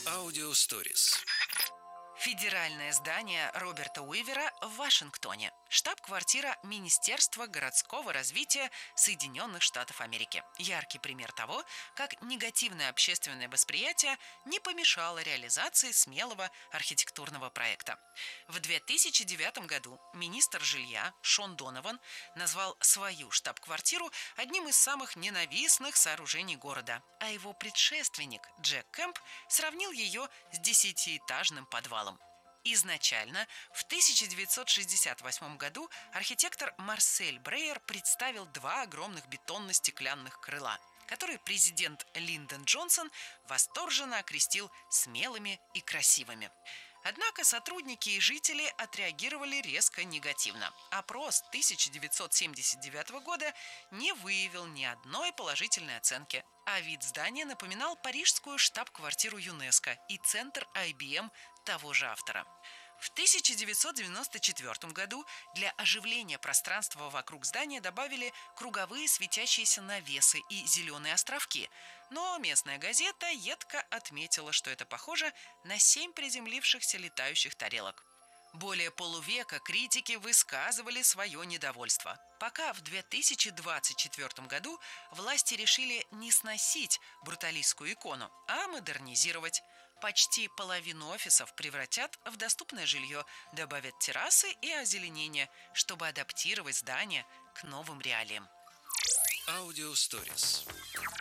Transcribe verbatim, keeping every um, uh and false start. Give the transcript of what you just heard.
Аудиосторис. Федеральное здание Роберта Уивера в Вашингтоне. Штаб-квартира Министерства городского развития Соединенных Штатов Америки. Яркий пример того, как негативное общественное восприятие не помешало реализации смелого архитектурного проекта. В две тысячи девятом году министр жилья Шон Донован назвал свою штаб-квартиру одним из самых ненавистных сооружений города, а его предшественник Джек Кэмп сравнил ее с десятиэтажным подвалом. Изначально, в тысяча девятьсот шестьдесят восьмом году архитектор Марсель Брейер представил два огромных бетонно-стеклянных крыла, которые президент Линдон Джонсон восторженно окрестил смелыми и красивыми. Однако сотрудники и жители отреагировали резко негативно. Опрос тысяча девятьсот семьдесят девятого года не выявил ни одной положительной оценки, а вид здания напоминал парижскую штаб-квартиру ЮНЕСКО и центр ай би эм того же автора. В тысяча девятьсот девяносто четвёртом году для оживления пространства вокруг здания добавили круговые светящиеся навесы и зеленые островки, но местная газета едко отметила, что это похоже на семь приземлившихся летающих тарелок. Более полувека критики высказывали свое недовольство, пока в две тысячи двадцать четвёртом году власти решили не сносить бруталистскую икону, а модернизировать. Почти половину офисов превратят в доступное жилье, добавят террасы и озеленение, чтобы адаптировать здание к новым реалиям. Аудиосторис.